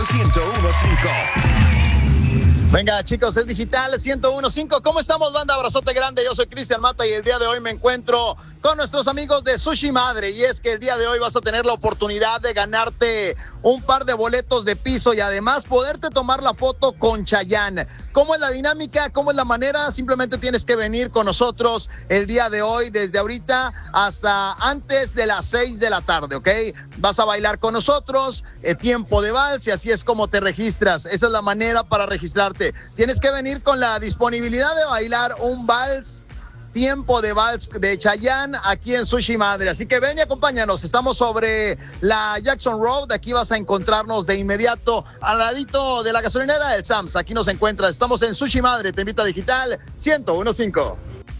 101.5. Venga, chicos, es Digital 101.5. ¿Cómo estamos, banda? Abrazote grande. Yo soy Cristian Mata y el día de hoy me encuentro con nuestros amigos de Sushi Madre. Y es que el día de hoy vas a tener la oportunidad de ganarte un par de boletos de piso y además poderte tomar la foto con Chayanne. ¿Cómo es la dinámica? ¿Cómo es la manera? Simplemente tienes que venir con nosotros el día de hoy, desde ahorita hasta antes de las 6 de la tarde, ¿ok? Vas a bailar con nosotros, tiempo de vals, y así es como te registras. Esa es la manera para registrarte. Tienes que venir con la disponibilidad de bailar un vals, tiempo de vals de Chayanne aquí en Sushi Madre. Así que ven y acompáñanos. Estamos sobre la Jackson Road. Aquí vas a encontrarnos de inmediato al ladito de la gasolinera del Sams. Aquí nos encuentras. Estamos en Sushi Madre. Te invita a Digital 101.5.